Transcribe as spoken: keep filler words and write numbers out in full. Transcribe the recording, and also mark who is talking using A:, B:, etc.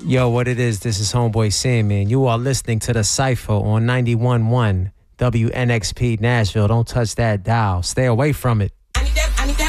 A: Yo, what it is, this is Homeboy Sandman. You are listening to The Cypher on ninety-one point one W N X P Nashville. Don't touch that dial. Stay away from it.